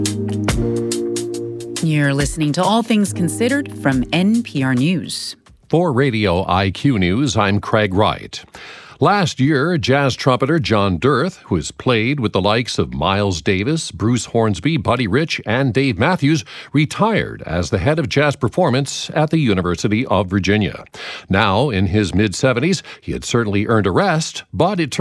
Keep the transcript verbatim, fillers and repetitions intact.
You're listening to All Things Considered from N P R News. For Radio I Q News, I'm Craig Wright. Last year, jazz trumpeter John Dirth, who has played with the likes of Miles Davis, Bruce Hornsby, Buddy Rich, and Dave Matthews, retired as the head of jazz performance at the University of Virginia. Now, in his mid-seventies, he had certainly earned a rest, but it turned